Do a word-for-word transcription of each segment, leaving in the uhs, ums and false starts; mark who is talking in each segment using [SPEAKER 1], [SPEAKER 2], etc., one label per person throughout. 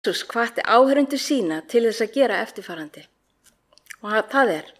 [SPEAKER 1] Jesús hvatti áheyrendur sína til þess að gera eftirfarandi. Og það er,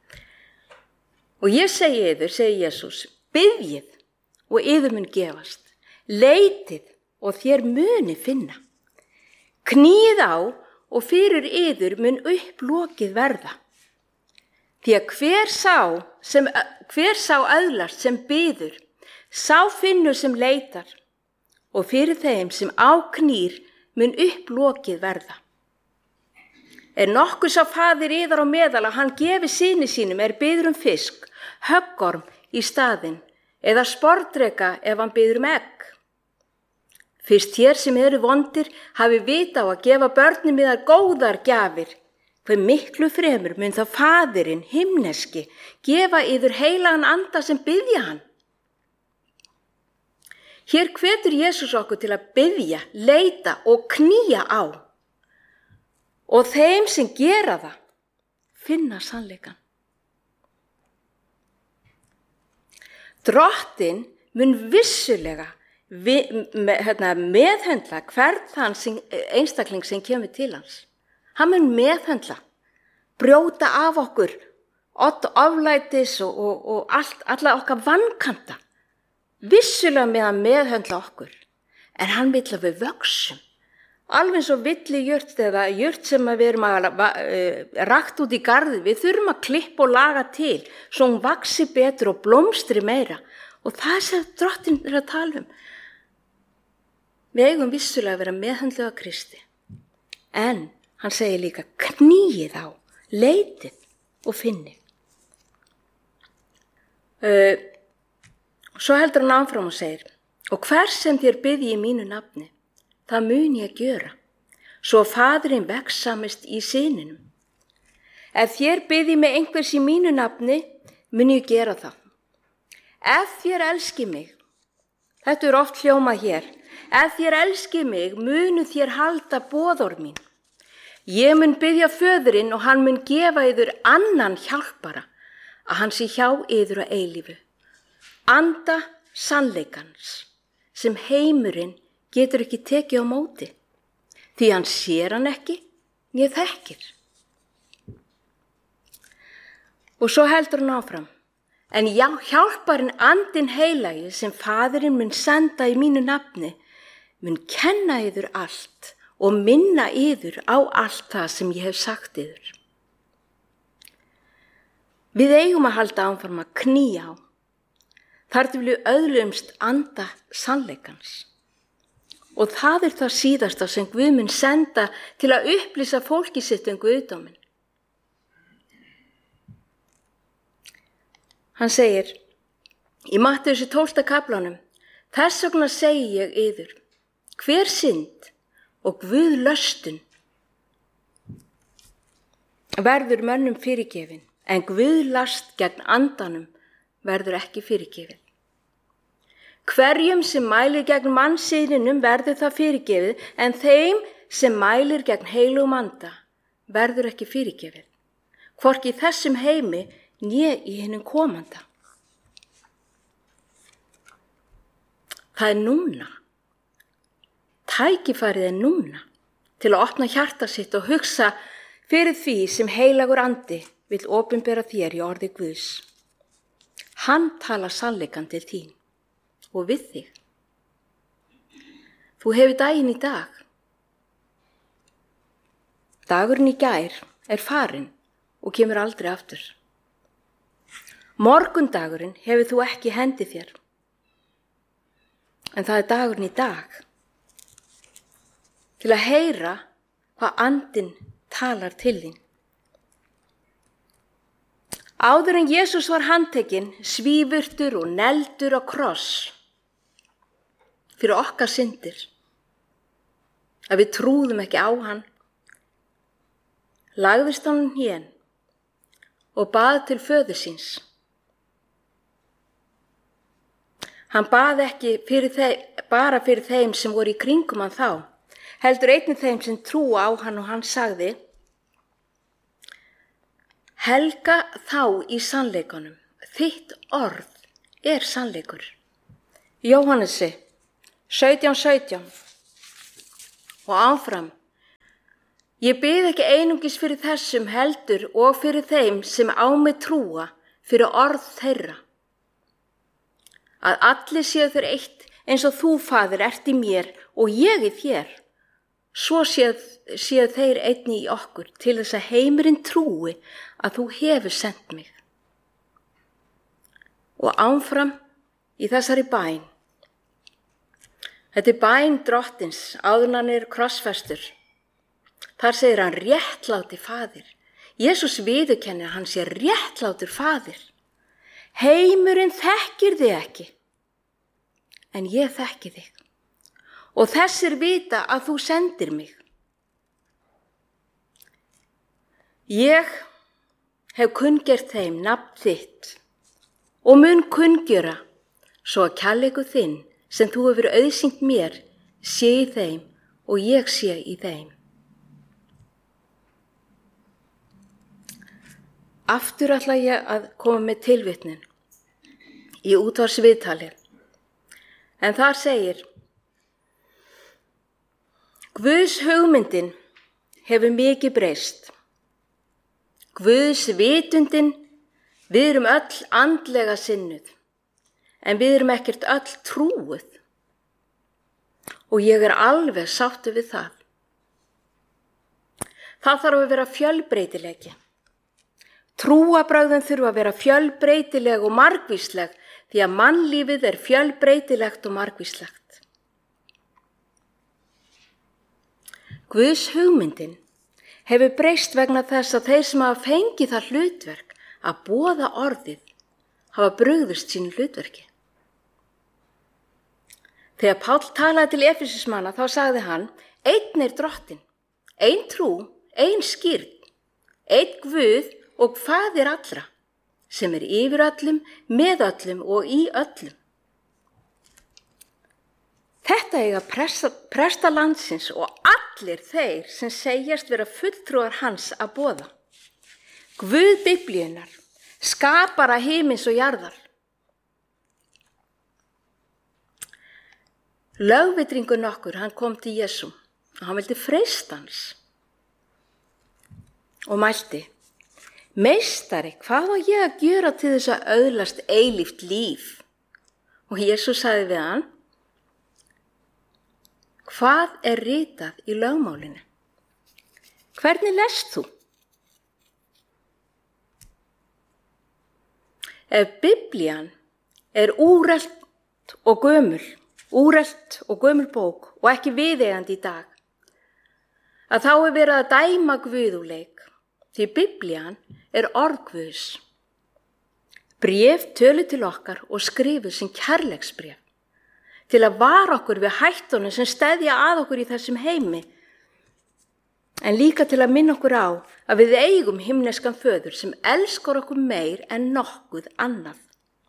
[SPEAKER 1] og ég segi yður, segi Jesús, biðjið og yður mun gefast, leitið og þér muni finna. Kníið á og fyrir yður mun upplokið verða. Því að hver sá, sem, hver sá öðlast sem biður, sá finnur sem leitar og fyrir þeim sem áknýr mun upplokið verða. Er nokkuð sá faðir yðar á meðal að hann gefi syni sínum er biður um fisk, höggorm í staðinn eða sporðdreka ef hann biður um egg. Fyrst þér sem eru vondir hafi vita á að gefa börnum yðar góðar gjafir, hve miklu fremur mun þá faðirinn himneski gefa yður heilagan anda sem biðja hann. Hér hvetur Jesús okkur til að biðja, leita og knýja á. Og þeim sem gera það, finna sannleikan. Drottinn mun vissulega við, með, hérna, meðhöndla hvern þann sem, einstakling sem kemur til hans. Hann mun meðhöndla, brjóta af okkur, aflætis og, og, og allt, alla okkar vankanta. Vissulega með að meðhöndla okkur, en hann vill að við vöxum. Alveg eins og villi jurt eða jurt sem við erum að uh, rakt út í garði, við þurfum að klippa og laga til, svo hún vaxi betur og blómstri meira. Og það er sem Drottinn er að tala um. Við eigum vissulega að vera meðhöndluð af Kristi. En hann segir líka, kníið á, leitið og finnið. Uh, Svo heldur hann áfram og segir, og hvers sem þér biðji í mínu nafni, það mun ég gjöra, svo faðirinn vegsamist í syninum. Ef þér biðji með einhvers í mínu nafni, mun ég gera það. Ef þér elski mig, þetta er oft hljómað hér, ef þér elski mig, munu þér halda boðorð mín. Ég mun biðja föðurinn og hann mun gefa yður annan hjálpara, að hann sé hjá yður að eilífu. Anda sannleikans, sem heimurinn getur ekki tekið á móti, því hann sér hann ekki, né þekkir. Og svo heldur hann áfram, en já, hjálparinn andinn heilagi sem faðirinn mun senda í mínu nafni, mun kenna yður allt og minna yður á allt það sem ég hef sagt yður. Við eigum að halda áfram að knýja á, þar til við öðlumst anda sannleikans. Og það er það síðasta sem Guð mun senda til að upplýsa fólki sitt um Guðdóminn. Hann segir í Mattheusar tólfta kaflanum, þess vegna segi ég yður, hver synd og Guð löstun verður mönnum fyrirgefin, en Guð last gegn andanum verður ekki fyrirgefið. Hverjum sem mælir gegn mannsiðinum verður það fyrirgefið, en þeim sem mælir gegn heilugum anda verður ekki fyrirgefið, hvorki í þessum heimi né í hinum komanda. Það er núna. Tækifærið er núna til að opna hjarta sitt og hugsa fyrir því sem heilagur andi vill opinbera þér í orði Guðs. Hann talar sannleikann til þín og við þig. Þú hefur daginn í dag. Dagurinn í gær er farinn og kemur aldrei aftur. Morgundagurinn hefur þú ekki hendi þér. En það er dagurinn í dag. Til að heyra hvað andinn talar til þín. Áður en Jesús var handtekinn, svífurtur og neldur á kross fyrir okkar syndir, að við trúðum ekki á hann, lagðist hann hén og bað til föður síns. Hann bað ekki fyrir þeim, bara fyrir þeim sem voru í kringum hann þá, heldur einnig þeim sem trúa á hann, og hann sagði, helga þá í sannleikanum, þitt orð er sannleikur. Jóhannesi sautján sautján og áfram, Ég bið ekki einungis fyrir þessum heldur og fyrir þeim sem á mig trúa fyrir orð þeirra. Að allir séu þeir eitt eins og þú, Faðir, ert í mér og ég í þér. Svo séu, séu þeir einni í okkur til þess að heimurinn trúi að þú hefur sendt mig. Og áfram í þessari bæn. Þetta er bæn drottins áður en hann er krossfestur. Þar segir hann réttláti Faðir. Jesús viðurkennir hann sé réttlátur Faðir. Heimurinn þekkir þig ekki, en ég þekki þig. Og þessir vita að þú sendir mig. Ég hef kunngert þeim nafn þitt og mun kunngjöra svo að kærleikur þinn sem þú hefur auðsýnt mér sé í þeim og ég sé í þeim. Aftur ætla ég að koma með tilvitnun í útvarpsviðtali. En þar segir: Guðs hugmyndin hefur mikið breyst. Guðs vitundin, við erum öll andlega sinnuð, en við erum ekkert öll trúuð. Og ég er alveg sáttur við það. Það þarf að vera fjölbreytileiki. Trúarbrögðin þurfa að vera fjölbreytileg og margvísleg því að mannlífið er fjölbreytilegt og margvíslegt. Guðs hugmyndin hefur breyst vegna þess að þeir sem hafa fengið það hlutverk að boða orðið hafa brugðist sínu hlutverki. Þegar Páll talaði til Efesismanna þá sagði hann: einn er drottinn, ein trú, ein skírn, einn Guð og Faðir allra, sem er yfir öllum, með öllum og í öllum. Þetta eiga presta, presta landsins og allir þeir sem segjast vera fulltrúar hans að boða. Guð Biblíunnar, skapara himins og jarðar. Lögvitringur nokkur, hann kom til Jesú og hann vildi freista hans og mælti: Meistari, hvað á ég að gera til þess að öðlast eilíft líf? Og Jesús sagði við hann: Hvað er ritað í lögmálinu? Hvernig lest þú? Ef Biblían er úrelt og gömul, úrelt og gömul bók og ekki viðeigandi í dag, að þá er verið að dæma Guð úr leik. Því Biblían er orð Guðs. Bréf töluð til okkar og skrifuð sem kærleiksbréf, til að vara okkur við hættunum sem steðja að okkur í þessum heimi, en líka til að minna okkur á að við eigum himneskan föður sem elskar okkur meir en nokkuð annað.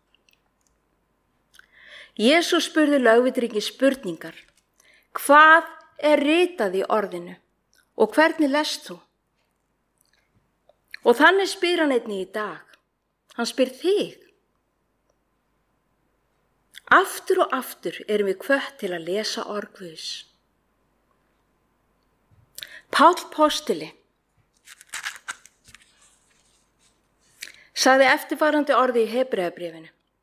[SPEAKER 1] Jesús spurði lögvitringi spurningar: Hvað er ritað í orðinu og hvernig lest þú? Og þannig spyr hann einnig í dag. Hann spyr þig. Aftur og aftur erum við hvött til að lesa orð Guðs. Páll postuli sagði eftirfarandi orði í Hebreabréfinu: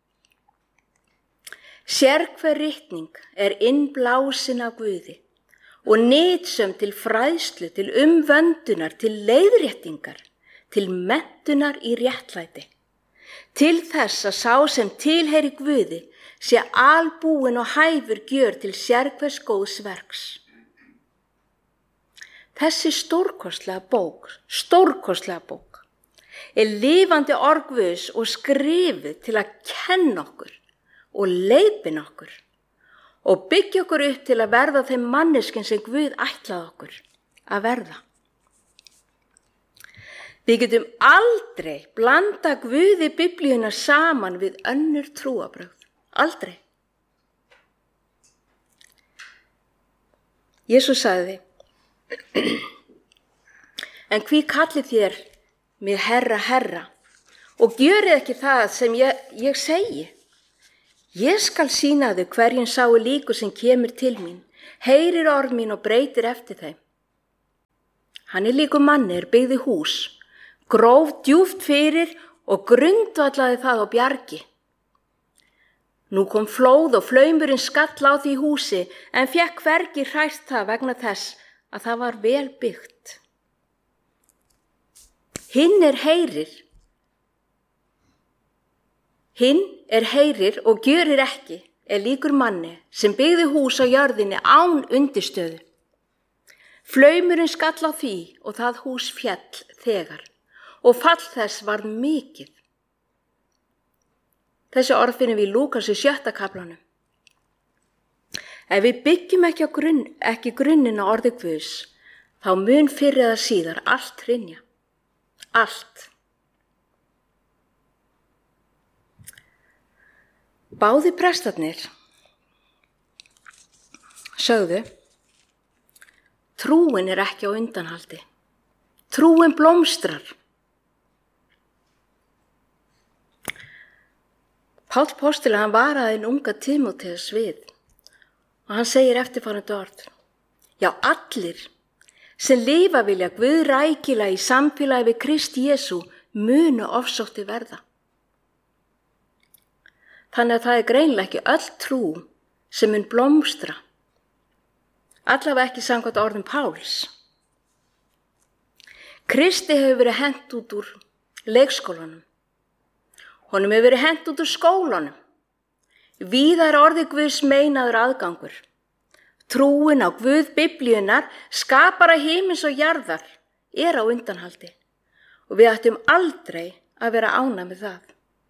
[SPEAKER 1] Sérhver ritning er innblásin af Guði og nytsöm til fræðslu, til umvöndunar, til leiðréttingar, til menntunar í réttlæti, til þess að sá sem tilheyri Guði sé albúinn og hæfur gjör til sérhvers góðs verks. Þessi stórkostlega bók, stórkostlega bók, er lifandi orð Guðs og skrifuð til að kenna okkur og leiðbeina okkur og byggja okkur upp til að verða þeim manneskjum sem Guð ætlaði okkur að verða. Við getum aldrei blanda Guði Biblíuna saman við önnur trúarbrögð. Aldrei. Jesús sagði: En hví kallið þér mig herra, herra, og gjörið ekki það sem ég, ég segi? Ég skal sýna þau hverjum sáu líkur sem kemur til mín, heyrir orð mín og breytir eftir þeim. Hann er líkur manni er byggði hús, gróf djúpt fyrir og grundvallaði það á bjargi. Nú kom flóð og flaumurinn skall á því húsi en fékk hvergi hrært það vegna þess að það var vel byggt. Hinn er heyrir. Hinn er heyrir og gjörir ekki er líkur manni sem byggði hús á jörðinni án undirstöðu. Flaumurinn skall á því og það hús féll þegar og fall þess varð mikið. Þessi orð finnum við í Lúkas í sjötta kaflanum. Ef við byggjum ekki, á grunn, ekki grunninn á orði Guðs, þá mun fyrr eða síðar allt hrynja. Allt. Báði prestarnir sögðu, trúin er ekki á undanhaldi. Trúin blómstrar. Páll postuli hann varaði hinn unga Tímóteus við og hann segir eftirfarandi orð. Já, allir sem lifa vilja Guð rækilega í samfélagi við Krist Jesú munu ofsótti verða. Þannig að það er greinilega ekki öll trú sem mun blómstra. Allavega ekki samkvæmt orðum Páls. Kristi hefur verið hent út úr leikskólanum. Honum hefur verið hent út úr skólanum. Víða er orði Guðs meinaður aðgangur. Trúin á Guð Biblíunnar, skapara himins og jarðar, er á undanhaldi og við ættum aldrei að vera ánægð með það.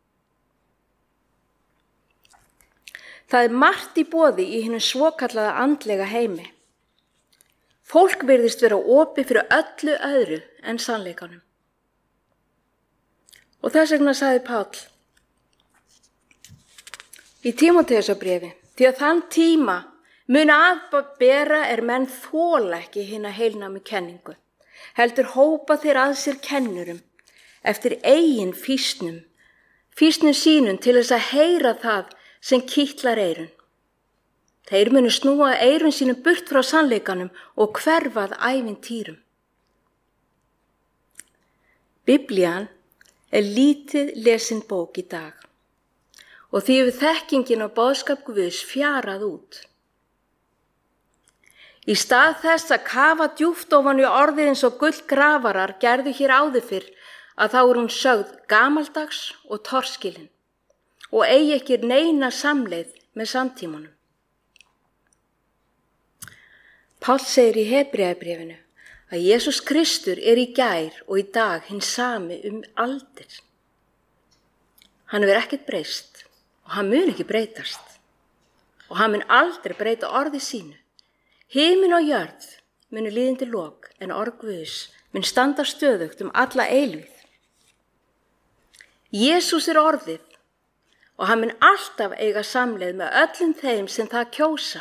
[SPEAKER 1] Það er margt í boði í hinum svokallaða andlega heimi. Fólk virðist vera opið fyrir öllu öðru en sannleikanum. Og þess vegna sagði Páll í Tímóteusarbréfi, því að þann tíma mun aðbera er menn þola ekki hina heilnámu kenningu, heldur hópa þeir að sér kennurum eftir eigin fýsnum, fýsnum sínum til þess að heyra það sem kitlar eyrun. Þeir munu snúa eyrun sínum burt frá sannleikanum og hverfað ævintýrum. Biblían er lítið lesin bók í dag og því hefur þekkingin og boðskap Guðs fjarað út. Í stað þess að kafa djúpt ofan í orðið eins og gullgrafarar gerðu hér áður fyrr að þá er hún sögð gamaldags og torskilin og eigi ekki neina samleið með samtímanum. Páll segir í Hebreabréfinu að Jesús Kristur er í gær og í dag hinn sami um aldir. Hann hefur ekkert breyst og hann mun ekki breytast og hann mun aldrei breyta orði sínu. Himin og jörð munu líðindi lok en orð Guðs mun standa stöðugt um alla eilífð. Jesús er orðið og hann mun alltaf eiga samleið með öllum þeim sem það kjósa.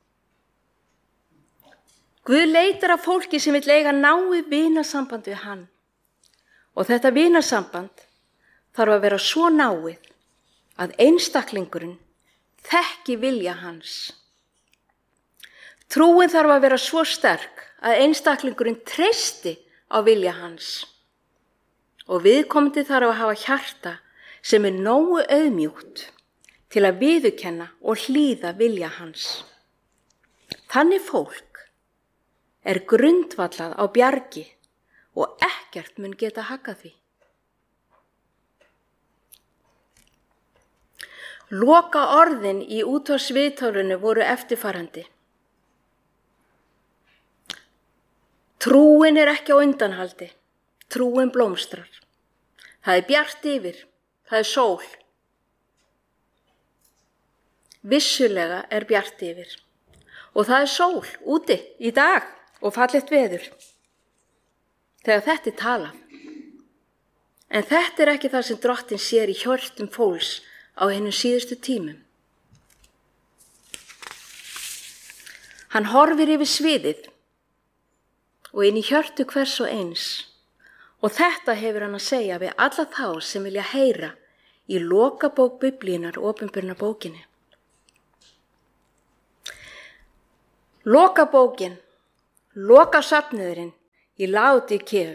[SPEAKER 1] Guð leitar af fólki sem vill eiga náið vinasamband við hann og þetta vinasamband þarf að vera svo náið að einstaklingurinn þekki vilja hans. Trúin þarf að vera svo sterk að einstaklingurinn treysti á vilja hans og viðkomandi þarf að hafa hjarta sem er nógu auðmjúkt til að viðurkenna og hlýða vilja hans. Þannig fólk er grundvallað á bjargi og ekkert mun geta haggað því. Loka orðin í útvarpsviðtálinu voru eftirfarandi. Trúin er ekki á undanhaldi, trúin blómstrar. Það er bjart yfir, það er sól. Vissulega er bjart yfir og það er sól úti í dag og fallegt veður. Þegar þetta er talað. En þetta er ekki það sem Drottinn sér í hjörtum fólks á hinum síðustu tímum. Hann horfir yfir sviðið og inn í hjörtu hvers og eins og þetta hefur hann að segja við alla þá sem vilja heyra í lokabók Biblíunnar og opinberunarbókinni. Lokabókin, lokasafniðurinn í Laódíkeu.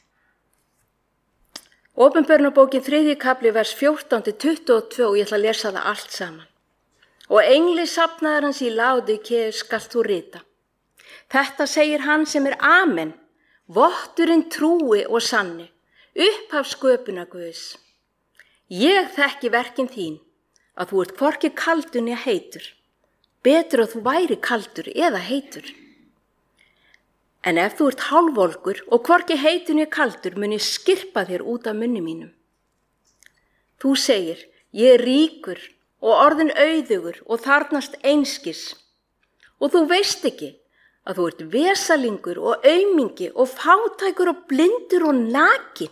[SPEAKER 1] Opinberunarbókin þriðji kafli vers fjórtán til tuttugu og tvö og ég ætla að lesa það allt saman. Og engli safnaðarins í Laódíkeu skalt þú rita. Þetta segir hann sem er Amen, votturinn trúi og sanni, upphaf sköpunar Guðs. Ég þekki verkin þín, að þú ert hvorki kaldur né heitur. Betur að þú væri kaldur eða heitur. En ef þú ert hálfvolgur og hvorki heitur né kaldur, mun ég skirpa þér út af munni mínum. Þú segir, ég er ríkur og orðin auðugur og þarnast einskis. Og þú veist ekki að þú ert vesalingur og aumingi og fátækur og blindur og nakin.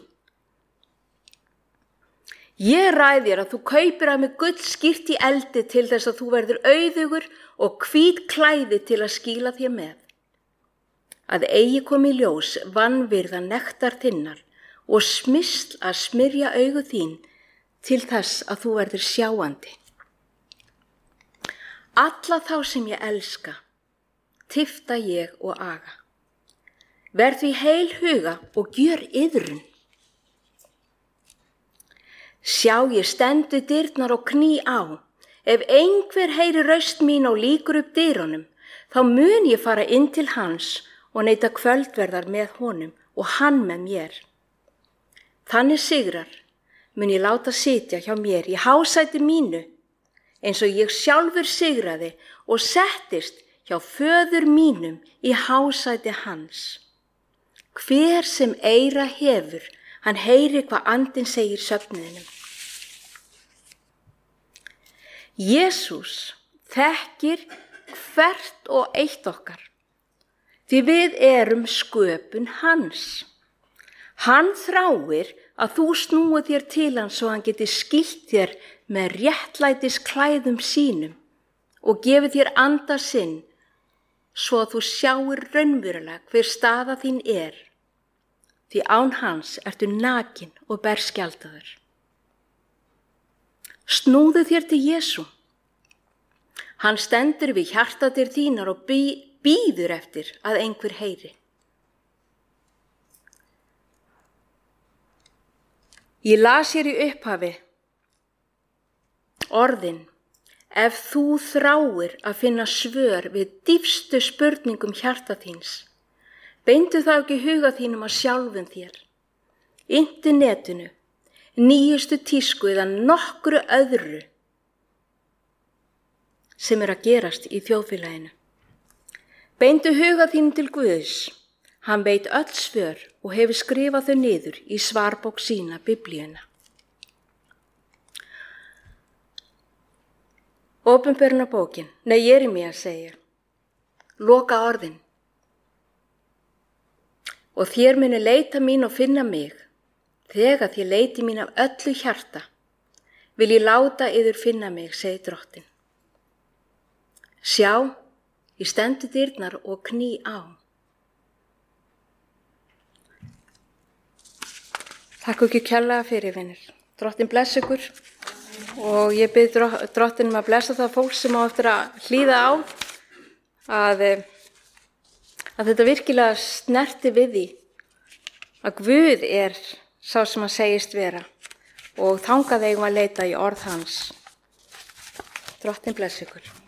[SPEAKER 1] Ég ræð þér að þú kaupir af mig gull skýrt í eldi til þess að þú verður auðugur og hvít klæði til að skýla þér með. Að eigi kom í ljós vanvirða nektar þinnar og smysl að smyrja augu þín til þess að þú verður sjáandi. Alla þá sem ég elska, tifta ég og aga. Verð því heil huga og gjör iðrun. Sjá ég stendu dyrnar og kný á. Ef einhver heyri raust mín og líkur upp dyrunum, þá mun ég fara inn til hans og neita kvöldverðar með honum og hann með mér. Þannig sigrar mun ég láta sitja hjá mér í hásæti mínu, eins og ég sjálfur sigraði og settist hjá föður mínum í hásæti hans. Hver sem eyra hefur, hann heyri hvað andinn segir söfnuðinum. Jesús þekkir hvert og eitt okkar, því við erum sköpun hans. Hann þráir að þú snúi þér til hans svo hann geti skýlt þér með réttlætis klæðum sínum og gefi þér anda sinn svo að þú sjáir raunverulega hver staða þín er. Því án hans ertu nakin og berskjaldaður. Snúðu þér til Jesú. Hann stendur við hjartadyr þínar og bí, bíður eftir að einhver heyri. Ég las hér í upphafi orðin, ef þú þráir að finna svör við dýpstu spurningum hjarta þíns, beindu þá ekki huga þínum að sjálfum þér, internetinu, nýjustu tísku eða nokkru öðru sem er að gerast í þjóðfélaginu. Beindu huga þínum til Guðs, hann veit öll svör og hefur skrifað þau niður í svarbók sína, Biblíuna. Opinberunarbókin, nei Jeremía segir, loka orðin. Og þér muni leita mín og finna mig, þegar þér leiti mín af öllu hjarta, vil ég láta yður finna mig, segir Drottinn. Sjá, ég stendur dyrnar og kný á. Takk ekki kærlega fyrir, vinir. Drottinn bless ykkur og ég bið Drottinn um að blessa það fólk sem á eftir að hlýða á að, að þetta virkilega snerti við því að Guð er sá sem að segist vera og þangað eigum að leita í orð hans. Drottinn bless ykkur.